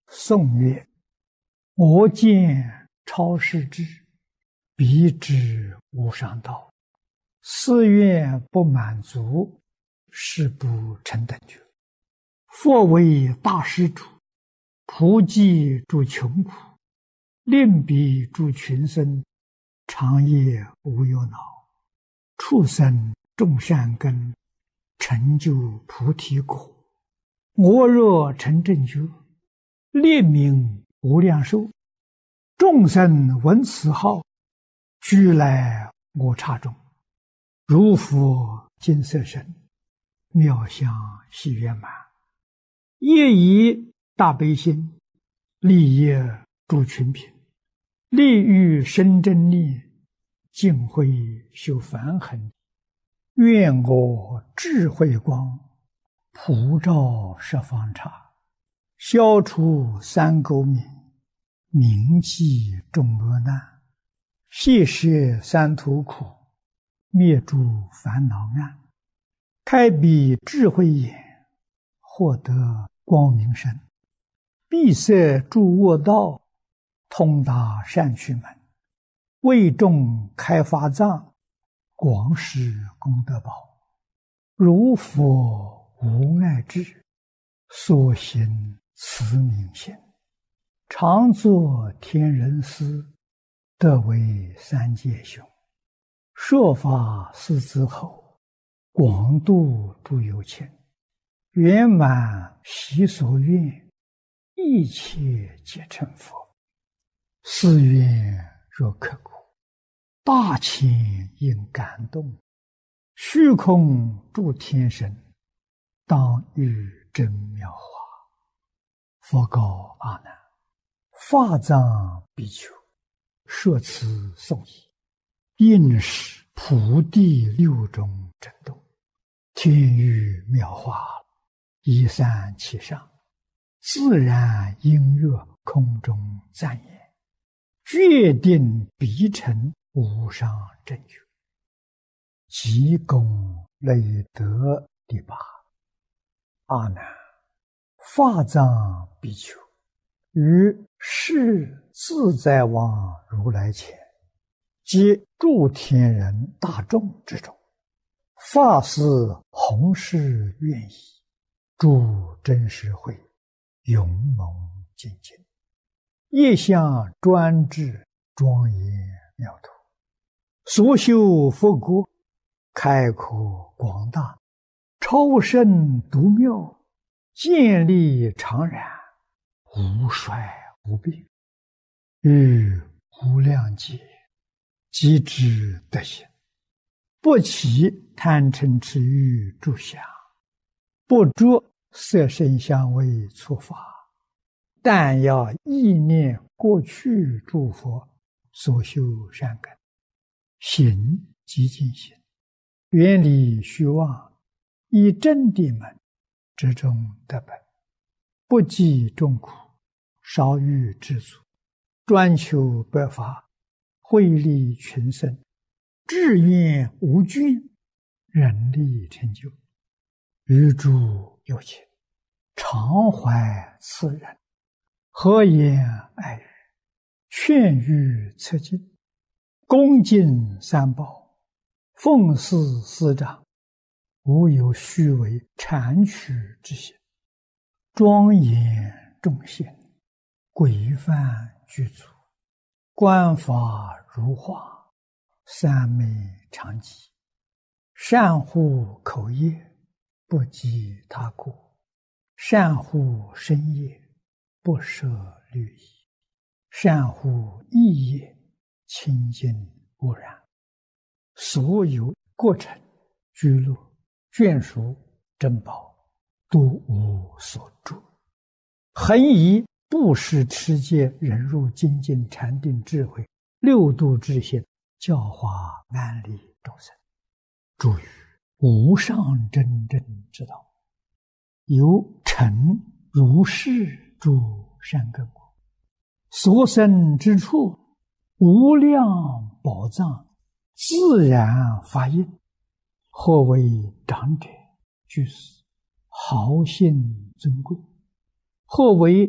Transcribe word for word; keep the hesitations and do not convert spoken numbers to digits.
颂曰：我见超世之，彼之无上道。四愿不满足，是不成等觉。佛为大施主，普济诸穷苦，令彼诸群生，长夜无忧恼，畜生种善根，成就菩提果。我若成正觉，列名无量寿，众生闻此号，俱来我刹中。如佛金色身，妙相喜圆满，业以大悲心，利益诸群品，利欲生真力，尽慧修梵行。愿我智慧光，普照十方刹，消除三垢冥，铭记众恶难，悉摄三途苦，灭诸烦恼暗，开彼智慧眼，获得光明身，闭塞诸恶道，通达善趣门，为众开法藏，广施功德宝。如佛无碍智，所行慈悯心，常作天人师，得为三界雄。说法四之后，广度诸有情，圆满习所愿，一切皆成佛。是愿若刻骨，大千应感动，虚空诸天神，当遇真妙法。佛告阿难：法藏比丘，说此颂已，应是普地六种震动，天雨妙法，一散其上，自然音乐空中赞言，决定必成无上正觉。即功累德第八。阿难，法藏比丘于世自在王如来前，皆诸天人大众之中，发誓弘誓愿意，诸真实会，勇猛精进，业相专制，庄严妙土，所修佛国，开阔广大，超胜独妙，建立常然，无衰无病，于无量劫即知德行，不起贪嗔痴欲诸想，不着色声香味触法，但要意念过去诸佛所修善根，行即净行，远离虚妄，以真谛门之中得本，不计众苦，少欲知足，专求百法，惠利群生，志愿无倦，人力成就。于诸有情，常怀慈仁，和颜爱语，劝喻策进，恭敬三宝，奉事师长，无有虚伪谄曲之心，庄严众贤，规范具足，观法如画，三昧常寂，善护口业，不积他过，善护身业，不摄律仪，善护意业，清净无染。所有过程、居落、眷属、珍宝，都无所住。恒以布施、持戒、忍辱、精进、禅定、智慧六度之心，教化安利众生，诸于无上真正之道，由成如是诸善根果，所生之处，无量宝藏，自然发应。或为长者居士，豪信尊贵；或为